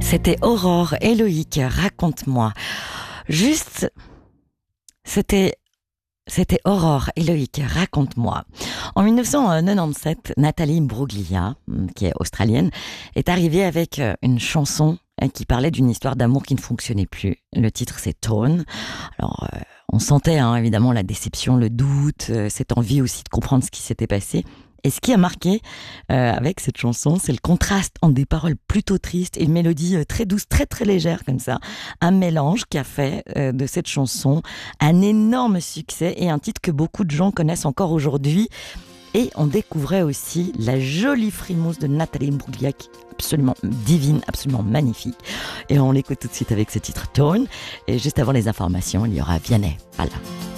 C'était Aurore Héloïque, raconte-moi. Juste, c'était Aurore Héloïque, raconte-moi. En 1997, Nathalie Imbruglia, qui est australienne, est arrivée avec une chanson qui parlait d'une histoire d'amour qui ne fonctionnait plus. Le titre, c'est Torn. Alors, on sentait évidemment la déception, le doute, cette envie aussi de comprendre ce qui s'était passé. Et ce qui a marqué avec cette chanson, c'est le contraste entre des paroles plutôt tristes et une mélodie très douce, très très légère comme ça. Un mélange qui a fait de cette chanson un énorme succès et un titre que beaucoup de gens connaissent encore aujourd'hui. Et on découvrait aussi la jolie frimousse de Nathalie Imbruglia, qui est absolument divine, absolument magnifique. Et on l'écoute tout de suite avec ce titre Torn. Et juste avant les informations, il y aura Vianney. Voilà.